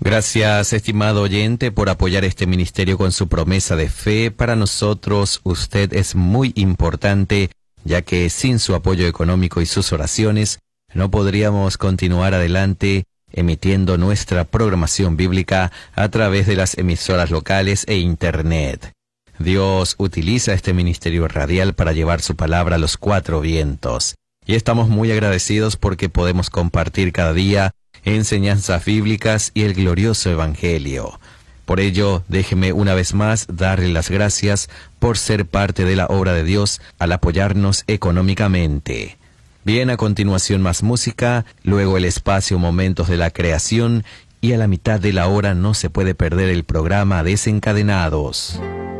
Gracias, estimado oyente, por apoyar este ministerio con su promesa de fe. Para nosotros, usted es muy importante, ya que sin su apoyo económico y sus oraciones, no podríamos continuar adelante emitiendo nuestra programación bíblica a través de las emisoras locales e Internet. Dios utiliza este ministerio radial para llevar su palabra a los cuatro vientos. Y estamos muy agradecidos porque podemos compartir cada día enseñanzas bíblicas y el glorioso Evangelio. Por ello, déjeme una vez más darle las gracias por ser parte de la obra de Dios al apoyarnos económicamente. Bien, a continuación más música, luego el espacio Momentos de la Creación y a la mitad de la hora no se puede perder el programa Desencadenados.